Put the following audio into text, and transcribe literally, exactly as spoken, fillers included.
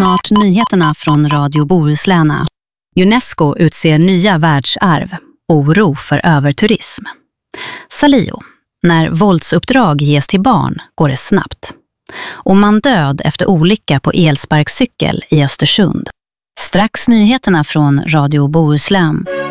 Snart nyheterna från Radio Bohuslän. UNESCO utser nya världsarv. Oro för överturism. Salio. När våldsuppdrag ges till barn går det snabbt. Och man död efter olycka på elsparkcykel i Östersund. Strax nyheterna från Radio Bohuslän.